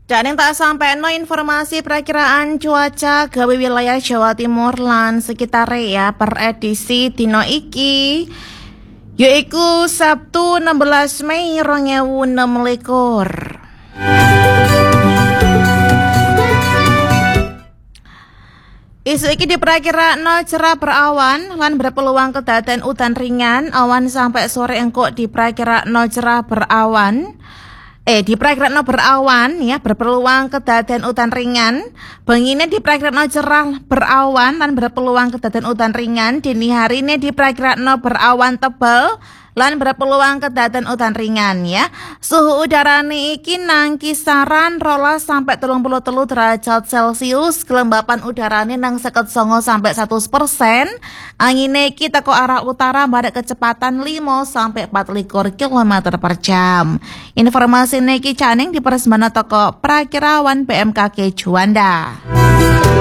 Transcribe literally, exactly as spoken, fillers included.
Dan yang tak sampai no informasi perakiraan cuaca gawe wilayah Jawa Timur lan sekitar ya per edisi dino iki yaiku Sabtu enam belas Mei dua ribu enam belas. Isu iki diperkirakan cerah berawan lan berpeluang kedaden udan ringan. Awan sampai sore engkok diperkirakan cerah berawan. Eh diperkirakan berawan ya, berpeluang kedaden udan ringan. Bengine diperkirakan cerah berawan lan berpeluang kedaden udan ringan. Dini hari ini diperkirakan berawan tebal lan berpeluang kedaden udan ringan ya. Suhu udara iki nang kisaran rolas sampai telung puluh telu derajat Celcius. Kelembapan udarane nang seket songo sampai seratus persen. Angine iki teko arah utara pada kecepatan lima sampai empat likur kilometer per jam. Informasi niki caning dipersembahkan toko Prakirawan B M K G Juanda.